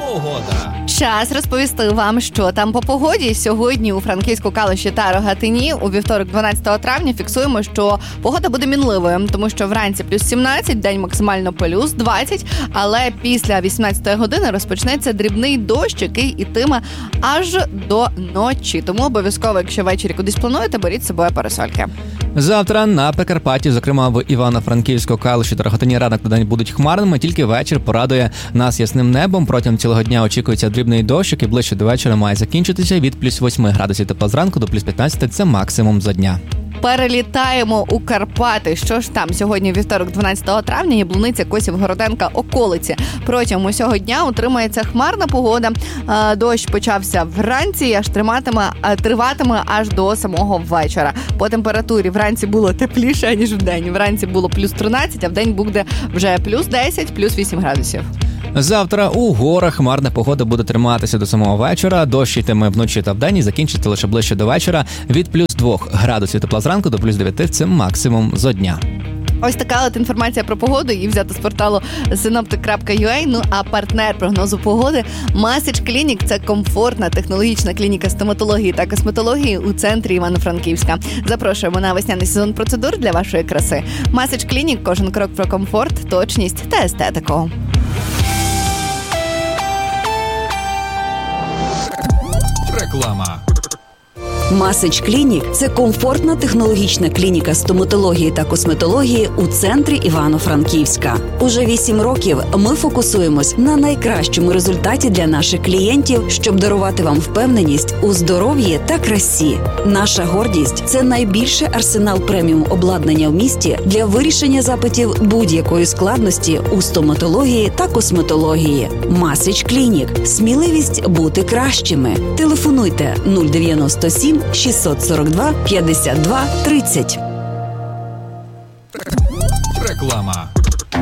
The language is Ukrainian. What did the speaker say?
Погода. Час розповісти вам, що там по погоді. Сьогодні у Франківську, Калуші та Рогатині у вівторок 12 травня фіксуємо, що погода буде мінливою, тому що вранці плюс 17, день максимально плюс 20, але після 18 години розпочнеться дрібний дощ, який ітиме аж до ночі. Тому обов'язково, якщо ввечері кудись плануєте, беріть з собою парасольки. Завтра на Прикарпатті, зокрема в Івано-Франківську, Калуші та Рогатині, ранок та день будуть хмарними, тільки вечір порадує нас ясним небом. Протягом цілого дня очікується дрібний дощ, який ближче до вечора має закінчитися. Від плюс 8 градусів тепла зранку до плюс 15 – це максимум за дня. Перелітаємо у Карпати. Що ж там? Сьогодні вівторок 12 травня, Яблуниця, Косів, Городенка, околиці. Протягом усього дня утримається хмарна погода. Дощ почався вранці, аж триватиме аж до самого вечора. По температурі вранці було тепліше, ніж вдень. Вранці було плюс 13, а вдень буде вже плюс 10, плюс 8 градусів. Завтра у горах хмарна погода буде триматися до самого вечора. Дощ йтиме вночі та вдень і закінчиться лише ближче до вечора. Від плюс 2 градусів тепла зранку до плюс 9 – це максимум за дня. Ось така от інформація про погоду, її взята з порталу synoptic.ua. Ну а партнер прогнозу погоди Масич Клінік – це комфортна технологічна клініка стоматології та косметології у центрі Івано-Франківська. Запрошуємо на весняний сезон процедур для вашої краси. Масич Клінік – кожен крок про комфорт, точність та естетику. Реклама. Масич Клінік – це комфортна технологічна клініка стоматології та косметології у центрі Івано-Франківська. Уже 8 років ми фокусуємось на найкращому результаті для наших клієнтів, щоб дарувати вам впевненість у здоров'ї та красі. Наша гордість – це найбільший арсенал преміум обладнання в місті для вирішення запитів будь-якої складності у стоматології та косметології. Масич Клінік – сміливість бути кращими. Телефонуйте 097 642 52 30. Реклама.